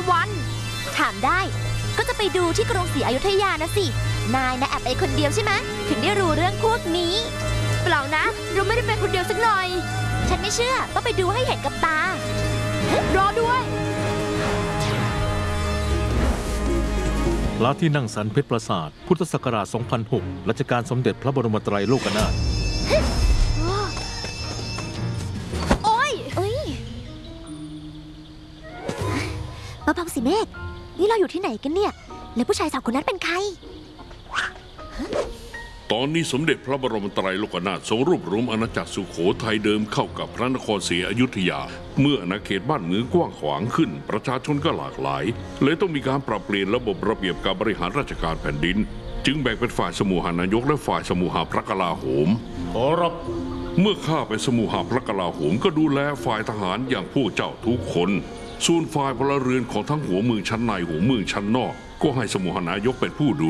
วันถามได้ก็จะไปดูที่กรุงศรีอยุธยานะสินายนะแอบไปคนเดียวใช่ไหมถึงได้รู้เรื่องพวกนี้เปล่านะเราไม่ได้ไปคนเดียวสักหน่อยฉันไม่เชื่อต้องไปดูให้เห็นกับตารอด้วยพระที่นั่งสันเพชรปราสาทพุทธศักราช 2006 รัชกาลสมเด็จพระบรมไตรโลกนาถโอ้ยมาพังสิเมฆนี่เราอยู่ที่ไหนกันเนี่ยแล้วผู้ชายสาวคนนั้นเป็นใครตอนนี้สมเด็จพระบรมไตรโลกนาถทรงรวบรวมอาณาจักรสุโขทัยเดิมเข้ากับพระนครศรีอยุธยาเมื่ออาณาเขตบ้านเมืองกว้างขวางขึ้นประชาชนก็หลากหลายเลยต้องมีการปรับเปลี่ยนระบบระเบียบการบริหารราชการแผ่นดินจึงแบ่งเป็นฝ่ายสมุหานายกและฝ่ายสมุหาพระกลาโหมขอรับเมื่อข้าเป็นสมุหาพระกลาโหมก็ดูแลฝ่ายทหารอย่างพวกเจ้าทุกคนส่วนฝ่ายพลเรือนของทั้งหัวเมืองชั้นในหัวเมืองชั้นนอกก็ให้สมุหานายกเป็นผู้ดู